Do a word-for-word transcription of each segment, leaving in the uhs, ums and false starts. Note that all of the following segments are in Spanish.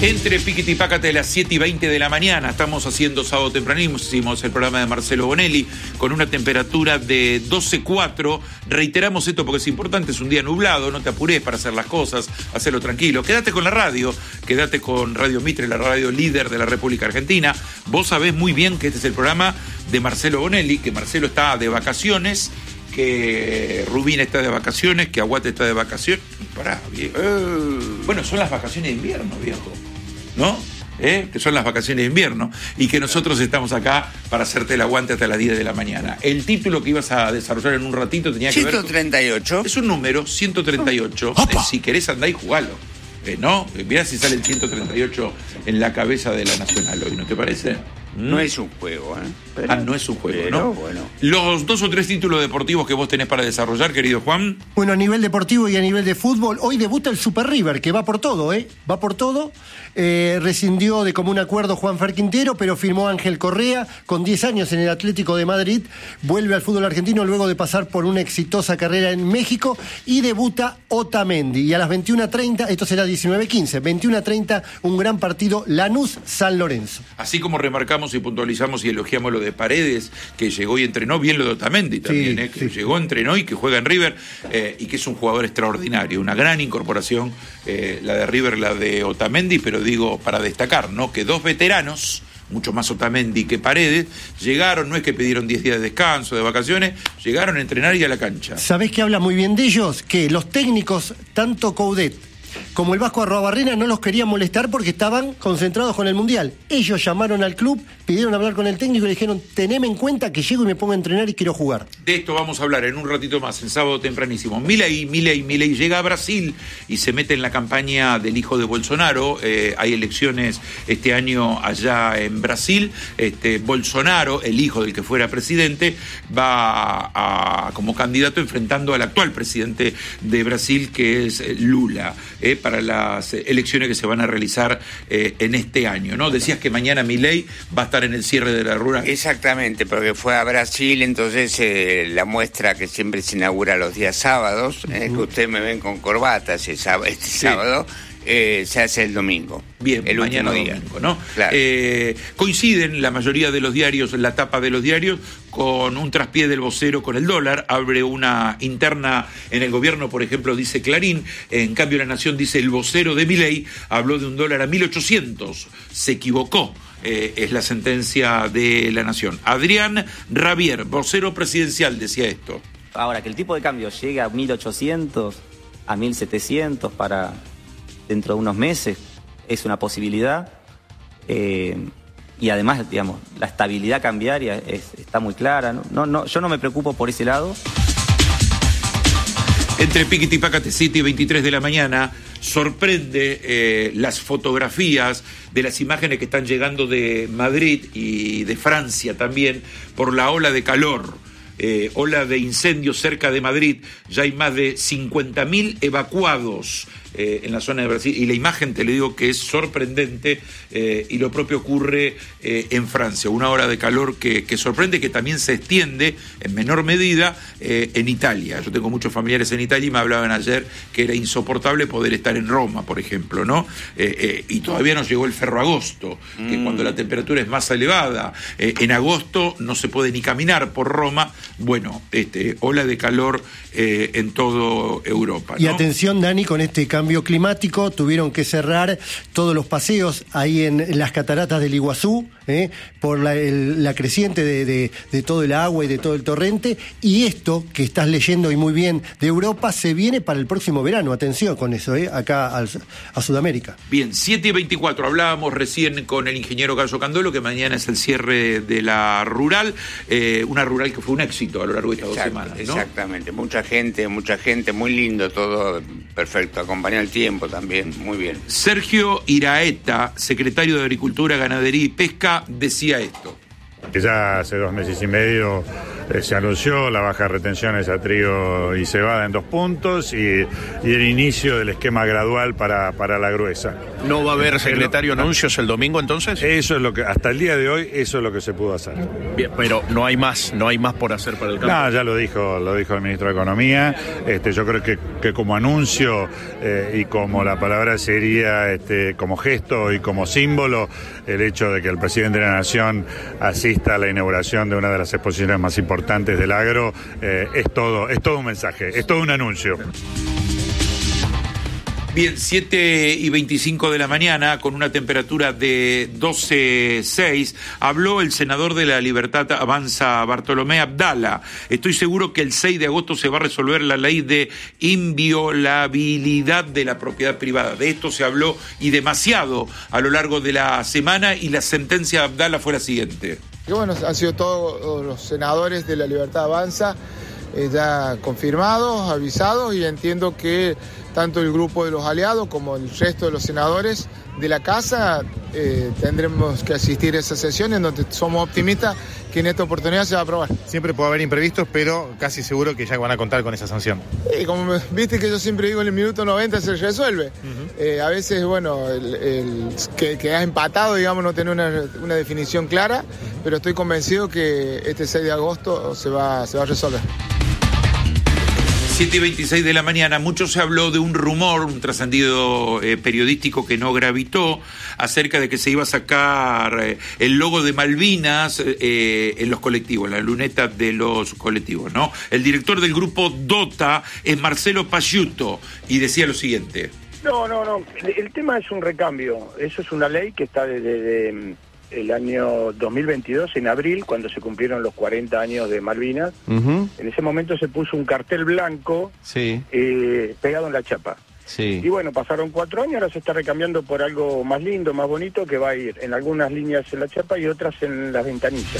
Entre Piquete y Pácate a las siete y veinte de la mañana. Estamos haciendo sábado tempranísimo. Hicimos el programa de Marcelo Bonelli con una temperatura de doce coma cuatro. Reiteramos esto porque es importante. Es un día nublado. No te apures para hacer las cosas. Hacerlo tranquilo. Quédate con la radio. Quédate con Radio Mitre, la radio líder de la República Argentina. Vos sabés muy bien que este es el programa de Marcelo Bonelli. Que Marcelo está de vacaciones. Que Rubín está de vacaciones. Que Aguate está de vacaciones. Pará, viejo. Uh, bueno, son las vacaciones de invierno, viejo. ¿No? ¿Eh? Que son las vacaciones de invierno y que nosotros estamos acá para hacerte el aguante hasta las diez de la mañana. El título que ibas a desarrollar en un ratito tenía que ver... ciento treinta y ocho. Es un número, ciento treinta y ocho. Eh, si querés andá y jugalo. Eh, ¿No? Mirá si sale el ciento treinta y ocho en la cabeza de la Nacional hoy, ¿no te parece? No es un juego, ¿eh? Pero, ah, no es un juego, pero, ¿no? Bueno. Los dos o tres títulos deportivos que vos tenés para desarrollar, querido Juan. Bueno, a nivel deportivo y a nivel de fútbol, hoy debuta el Super River, que va por todo, ¿eh? Va por todo. Eh, rescindió de común acuerdo Juanfer Quintero, pero firmó Ángel Correa, con diez años en el Atlético de Madrid. Vuelve al fútbol argentino luego de pasar por una exitosa carrera en México y debuta Otamendi. Y a las veintiuna treinta, esto será diecinueve quince, veintiuna treinta, un gran partido, Lanús-San Lorenzo. Así como remarcamos y puntualizamos y elogiamos lo de Paredes, que llegó y entrenó, bien lo de Otamendi también, sí, eh, que sí. llegó, entrenó y que juega en River, eh, y que es un jugador extraordinario, una gran incorporación, eh, la de River, la de Otamendi, pero digo, para destacar, ¿no? Que dos veteranos, mucho más Otamendi que Paredes, llegaron, no es que pidieron diez días de descanso, de vacaciones, llegaron a entrenar y a la cancha. ¿Sabés qué habla muy bien de ellos? Que los técnicos, tanto Coudet como el Vasco Arruabarrena, no los querían molestar porque estaban concentrados con el Mundial. Ellos llamaron al club, pidieron hablar con el técnico y le dijeron, teneme en cuenta que llego y me pongo a entrenar y quiero jugar. De esto vamos a hablar en un ratito más, en sábado tempranísimo. Milei, Milei, Milei llega a Brasil y se mete en la campaña del hijo de Bolsonaro. Eh, hay elecciones este año allá en Brasil. Este, Bolsonaro, el hijo del que fuera presidente, va a, a, como candidato enfrentando al actual presidente de Brasil, que es Lula. Eh, para las elecciones que se van a realizar eh, en este año, ¿no? Decías que mañana Milei va a estar en el cierre de la rural. Exactamente, porque fue a Brasil, entonces eh, la muestra que siempre se inaugura los días sábados, eh, uh-huh. que ustedes me ven con corbata este sábado, este sí. sábado eh, se hace el domingo. Bien, el mañana último día. Domingo, ¿no? Claro. Eh, coinciden la mayoría de los diarios, la tapa de los diarios, con un traspié del vocero con el dólar. Abre una interna en el gobierno, por ejemplo, dice Clarín. En cambio, La Nación dice el vocero de Milei habló de un dólar a mil ochocientos. Se equivocó. Eh, es la sentencia de La Nación. Adrián Rabier, vocero presidencial, decía esto. Ahora, que el tipo de cambio llegue a mil ochocientos, a mil setecientos para dentro de unos meses, es una posibilidad. Eh, y además, digamos, la estabilidad cambiaria es, está muy clara. No, no, no, yo no me preocupo por ese lado. Entre Piquete y Pácate, siete y veintitrés de la mañana, sorprende eh, las fotografías de las imágenes que están llegando de Madrid y de Francia también por la ola de calor. Eh, ola de incendios cerca de Madrid. Ya hay más de cincuenta mil evacuados eh, en la zona de Brasil, y la imagen, te le digo, que es sorprendente, eh, y lo propio ocurre eh, en Francia, una ola de calor que, que sorprende, que también se extiende en menor medida eh, en Italia. Yo tengo muchos familiares en Italia y me hablaban ayer que era insoportable poder estar en Roma, por ejemplo, ¿no? Eh, eh, y todavía no llegó el ferroagosto, mm. que cuando la temperatura es más elevada, eh, en agosto no se puede ni caminar por Roma. Bueno, este, ola de calor eh, en toda Europa, ¿no? Y atención, Dani, con este cambio climático tuvieron que cerrar todos los paseos ahí en, en las cataratas del Iguazú, ¿eh? por la, el, la creciente de, de, de todo el agua y de todo el torrente. Y esto que estás leyendo y muy bien de Europa se viene para el próximo verano. Atención con eso, ¿eh? acá al, a Sudamérica. Bien, siete y veinticuatro. Hablábamos recién con el ingeniero Gallo Candolo que mañana es el cierre de la rural, eh, una rural que fue un éxito a lo largo de estas Exacto, dos semanas, ¿no? Exactamente, mucha gente, mucha gente, muy lindo todo, perfecto, acompaña el tiempo también, muy bien. Sergio Iraeta, secretario de Agricultura, Ganadería y Pesca, decía esto. Que ya hace dos meses y medio eh, se anunció la baja de retenciones a trigo y cebada en dos puntos y, y el inicio del esquema gradual para, para la gruesa. ¿No va a haber, secretario, pero, anuncios el domingo entonces? Eso es lo que, hasta el día de hoy, eso es lo que se pudo hacer. Bien, pero no hay más, no hay más por hacer para el campo. No, ya lo dijo, lo dijo el ministro de Economía. Este, yo creo que, que como anuncio eh, y como la palabra sería este, como gesto y como símbolo, el hecho de que el presidente de la Nación asista a la inauguración de una de las exposiciones más importantes del agro, eh, es todo, es todo un mensaje, es todo un anuncio. Bien, siete y veinticinco de la mañana, con una temperatura de doce punto seis, habló el senador de la Libertad Avanza, Bartolomé Abdala. Estoy seguro que el seis de agosto se va a resolver la ley de inviolabilidad de la propiedad privada. De esto se habló y demasiado a lo largo de la semana, y la sentencia de Abdala fue la siguiente. Y bueno, han sido todos los senadores de la Libertad Avanza eh, ya confirmados, avisados, y entiendo que tanto el grupo de los aliados como el resto de los senadores de la Casa eh, tendremos que asistir a esa sesión en donde somos optimistas que en esta oportunidad se va a aprobar. Siempre puede haber imprevistos, pero casi seguro que ya van a contar con esa sanción. Y como me, viste que yo siempre digo, en el minuto noventa se resuelve. Uh-huh. Eh, a veces, bueno, el, el, que, que has empatado, digamos, no tiene una, una definición clara, uh-huh. pero estoy convencido que este seis de agosto se va, se va a resolver. siete y veintiséis de la mañana, mucho se habló de un rumor, un trascendido eh, periodístico que no gravitó, acerca de que se iba a sacar eh, el logo de Malvinas eh, en los colectivos, la luneta de los colectivos, ¿no? El director del grupo DOTA es Marcelo Pasciuto, y decía lo siguiente. No, no, no, el, el tema es un recambio, eso es una ley que está desde... De, de, el año dos mil veintidós, en abril, cuando se cumplieron los cuarenta años de Malvinas. Uh-huh. En ese momento se puso un cartel blanco sí. eh, pegado en la chapa. Sí. Y bueno, pasaron cuatro años, ahora se está recambiando por algo más lindo, más bonito, que va a ir en algunas líneas en la chapa y otras en las ventanillas.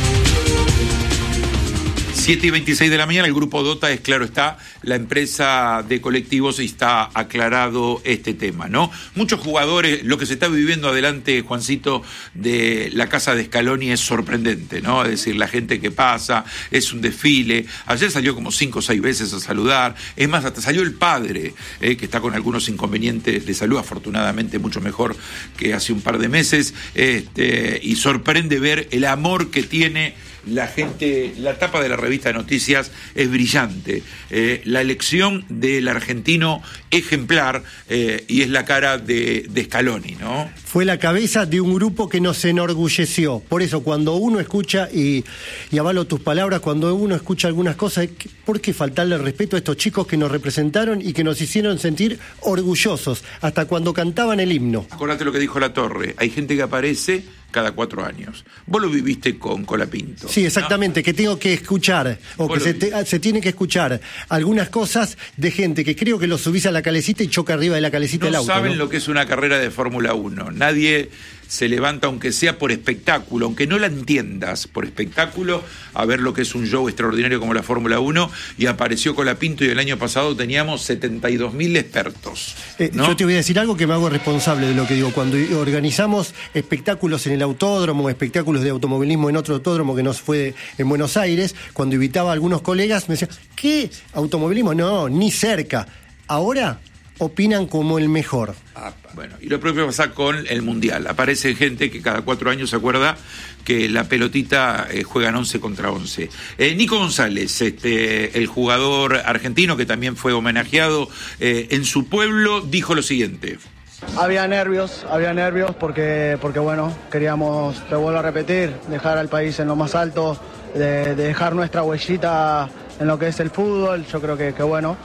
siete y veintiséis de la mañana, el grupo DOTA es, claro está, la empresa de colectivos, y está aclarado este tema, ¿no? Muchos jugadores, lo que se está viviendo adelante, Juancito, de la casa de Scaloni es sorprendente, ¿no? Es decir, la gente que pasa, es un desfile. Ayer salió como cinco o seis veces a saludar, es más, hasta salió el padre, eh, que está con algunos inconvenientes de salud, afortunadamente mucho mejor que hace un par de meses, este, y sorprende ver el amor que tiene la gente. La tapa de la revista de noticias es brillante. Eh, la elección del argentino ejemplar, eh, y es la cara de, de Scaloni, ¿no? Fue la cabeza de un grupo que nos enorgulleció. Por eso, cuando uno escucha, y, y avalo tus palabras, cuando uno escucha algunas cosas, ¿por qué faltarle el respeto a estos chicos que nos representaron y que nos hicieron sentir orgullosos, hasta cuando cantaban el himno? Acordate lo que dijo Latorre, hay gente que aparece cada cuatro años. Vos lo viviste con Colapinto. Sí, exactamente, ¿no? Que tengo que escuchar, o que se, te, se tiene que escuchar algunas cosas de gente que creo que lo subís a la calecita y choca arriba de la calecita no el auto. Saben ¿no? lo que es una carrera de Fórmula uno. Nadie se levanta, aunque sea por espectáculo, aunque no la entiendas, por espectáculo, a ver lo que es un show extraordinario como la Fórmula uno, y apareció Colapinto, y el año pasado teníamos setenta y dos mil expertos, ¿no? Eh, yo te voy a decir algo que me hago responsable de lo que digo. Cuando organizamos espectáculos en el autódromo, espectáculos de automovilismo en otro autódromo que nos fue en Buenos Aires, cuando invitaba a algunos colegas, me decían, ¿qué automovilismo? No, ni cerca. Ahora opinan como el mejor. Ah, bueno, y lo propio pasa con el Mundial. Aparece gente que cada cuatro años se acuerda que la pelotita eh, juegan once contra once. Eh, Nico González, este, el jugador argentino que también fue homenajeado eh, en su pueblo, dijo lo siguiente. Había nervios, había nervios porque, porque bueno, queríamos, te vuelvo a repetir, dejar al país en lo más alto, de, de dejar nuestra huellita en lo que es el fútbol. Yo creo que, que bueno,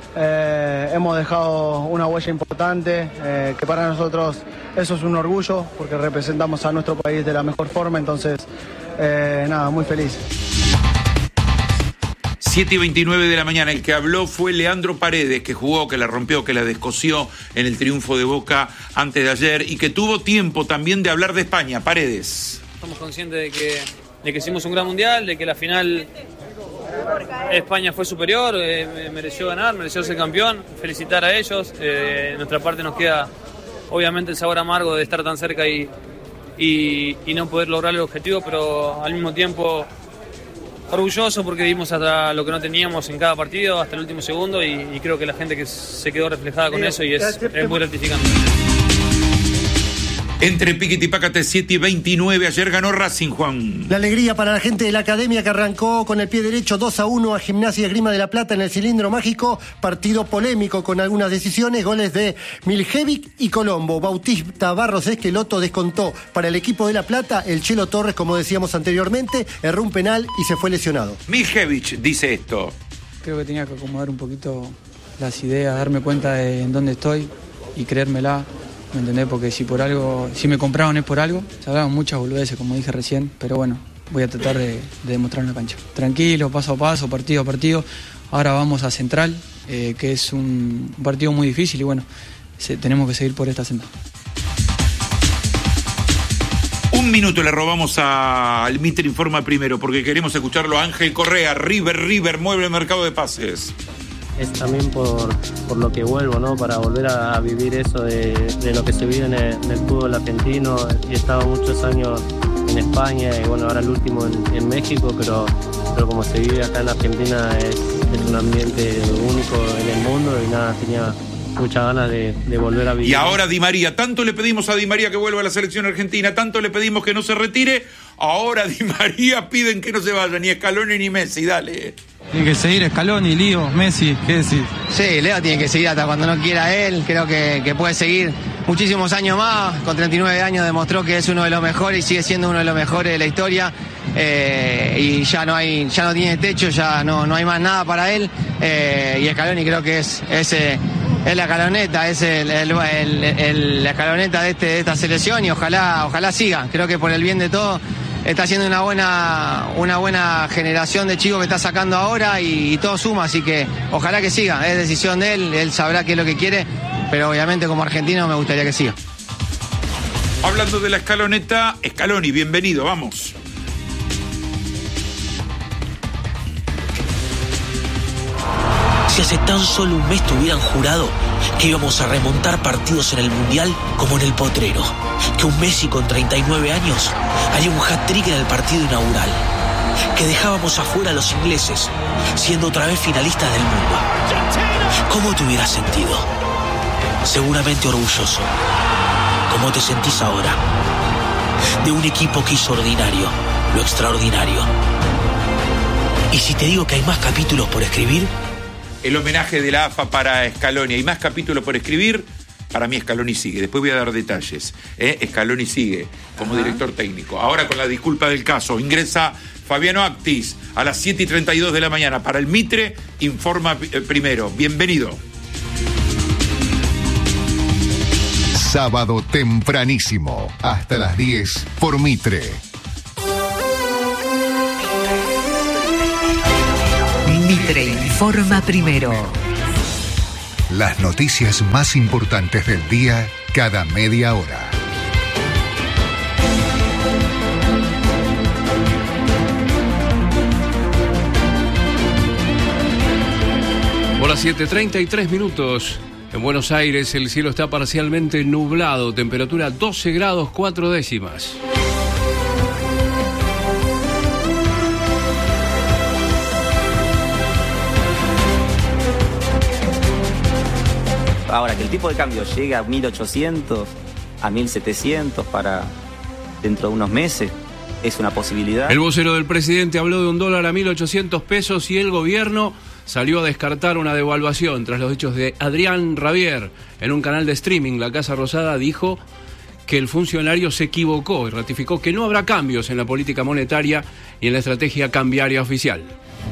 eh, hemos dejado una huella importante, eh, que para nosotros eso es un orgullo, porque representamos a nuestro país de la mejor forma, entonces, eh, nada, muy feliz. siete y veintinueve de la mañana, el que habló fue Leandro Paredes, que jugó, que la rompió, que la descosió en el triunfo de Boca antes de ayer, y que tuvo tiempo también de hablar de España. Paredes. Estamos conscientes de que, de que hicimos un gran mundial, de que la final España fue superior, eh, mereció ganar, mereció ser campeón. Felicitar a ellos. Eh, de nuestra parte nos queda obviamente el sabor amargo de estar tan cerca y, y, y no poder lograr el objetivo, pero al mismo tiempo orgulloso porque dimos hasta lo que no teníamos en cada partido, hasta el último segundo, y, y creo que la gente que se quedó reflejada con eso y es, es muy gratificante. Entre Piquet y Pácate, siete y veintinueve. Ayer ganó Racing, Juan. La alegría para la gente de la academia que arrancó con el pie derecho dos a uno a Gimnasia y Esgrima de la Plata en el cilindro mágico. Partido polémico con algunas decisiones. Goles de Miljevic y Colombo. Bautista Barros Esqueloto descontó para el equipo de La Plata. El Chelo Torres, como decíamos anteriormente, erró un penal y se fue lesionado. Miljevic dice esto. Creo que tenía que acomodar un poquito las ideas, darme cuenta de en dónde estoy y creérmela. ¿Me entendés? Porque si por algo, si me compraron es por algo. Se hablaban muchas boludeces, como dije recién, pero bueno, voy a tratar de, de demostrar en la cancha. Tranquilo, paso a paso, partido a partido. Ahora vamos a Central, eh, que es un partido muy difícil y bueno, se, tenemos que seguir por esta senda. Un minuto le robamos a, al Mitre Informa primero, porque queremos escucharlo a Ángel Correa. River, River, mueve el mercado de pases. Es también por, por lo que vuelvo, ¿no? Para volver a, a vivir eso de, de lo que se vive en el, en el fútbol argentino. He estado muchos años en España y bueno, ahora el último en, en México, pero, pero como se vive acá en Argentina es, es un ambiente único en el mundo y nada, tenía muchas ganas de, de volver a vivir. Y ahora Di María, tanto le pedimos a Di María que vuelva a la selección argentina, tanto le pedimos que no se retire, ahora Di María piden que no se vaya, ni Scaloni ni Messi, dale. Tiene que seguir Scaloni, Lío, Messi, ¿qué decís? Sí, Leo tiene que seguir hasta cuando no quiera él, creo que, que puede seguir muchísimos años más, con treinta y nueve años demostró que es uno de los mejores y sigue siendo uno de los mejores de la historia, eh, y ya no hay, ya no tiene techo, ya no, no hay más nada para él, eh, y Scaloni creo que es, es, eh, es la escaloneta, es el, el, el, el, la escaloneta de, este, de esta selección y ojalá, ojalá siga, creo que por el bien de todo. Está haciendo una buena una buena generación de chicos que está sacando ahora y, y todo suma, así que ojalá que siga, es decisión de él, él sabrá qué es lo que quiere, pero obviamente como argentino me gustaría que siga. Hablando de la escaloneta, Scaloni, bienvenido, vamos. Si hace tan solo un mes te hubieran jurado que íbamos a remontar partidos en el Mundial como en el Potrero, que un Messi con treinta y nueve años haría un hat-trick en el partido inaugural, que dejábamos afuera a los ingleses, siendo otra vez finalistas del mundo, ¿cómo te hubieras sentido? Seguramente orgulloso, como te sentís ahora, de un equipo que hizo ordinario lo extraordinario. Y si te digo que hay más capítulos por escribir, el homenaje de la A F A para Scaloni. Hay más capítulos por escribir. Para mí Scaloni sigue. Después voy a dar detalles. ¿eh? Scaloni sigue como Ajá. director técnico. Ahora con la disculpa del caso. Ingresa Fabiano Actis a las siete y treinta y dos de la mañana. Para el Mitre, Informa primero. Bienvenido. Sábado tempranísimo. Hasta las diez por Mitre. Mitre Informa primero. Las noticias más importantes del día cada media hora. Por las siete treinta y tres minutos. En Buenos Aires el cielo está parcialmente nublado. Temperatura doce grados cuatro décimas. Ahora, que el tipo de cambio llegue a mil ochocientos, a mil setecientos para dentro de unos meses, es una posibilidad. El vocero del presidente habló de un dólar a mil ochocientos pesos y el gobierno salió a descartar una devaluación tras los hechos de Adrián Rabier. En un canal de streaming, la Casa Rosada dijo que el funcionario se equivocó y ratificó que no habrá cambios en la política monetaria y en la estrategia cambiaria oficial.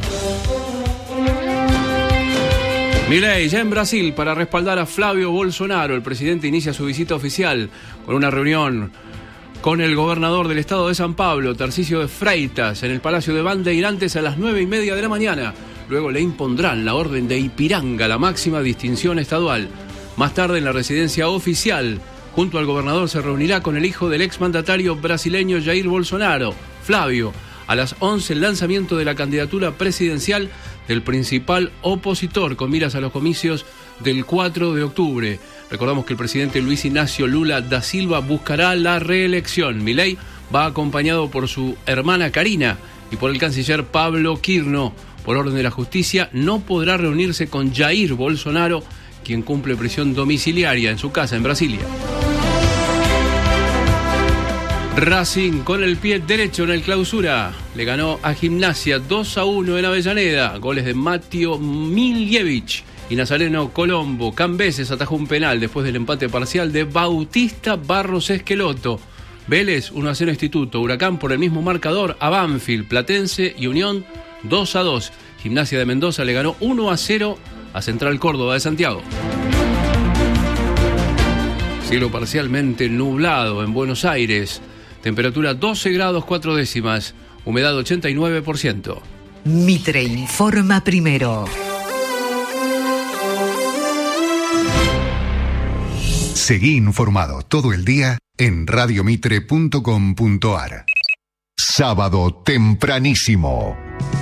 Milei, ya en Brasil, para respaldar a Flavio Bolsonaro, el presidente inicia su visita oficial con una reunión con el gobernador del estado de San Pablo, Tarcísio de Freitas, en el Palacio de Bandeirantes a las nueve y media de la mañana. Luego le impondrán la orden de Ipiranga, la máxima distinción estadual. Más tarde, en la residencia oficial, junto al gobernador se reunirá con el hijo del exmandatario brasileño Jair Bolsonaro, Flavio. A las once, el lanzamiento de la candidatura presidencial del principal opositor con miras a los comicios del cuatro de octubre. Recordamos que el presidente Luis Ignacio Lula da Silva buscará la reelección. Milei va acompañado por su hermana Karina, y por el canciller Pablo Quirno. Por orden de la justicia, no podrá reunirse con Jair Bolsonaro, quien cumple prisión domiciliaria en su casa en Brasilia. Racing con el pie derecho en el Clausura. Le ganó a Gimnasia dos a uno en Avellaneda. Goles de Mateo Miljevic y Nazareno Colombo. Cambeses atajó un penal después del empate parcial de Bautista Barros Esqueloto. Vélez uno a cero Instituto. Huracán por el mismo marcador a Banfield. Platense y Unión dos a dos. Gimnasia de Mendoza le ganó uno a cero a Central Córdoba de Santiago. Cielo parcialmente nublado en Buenos Aires. Temperatura doce grados cuatro décimas. Humedad ochenta y nueve por ciento. Mitre informa primero. Seguí informado todo el día en radio mitre punto com punto ar. Sábado tempranísimo.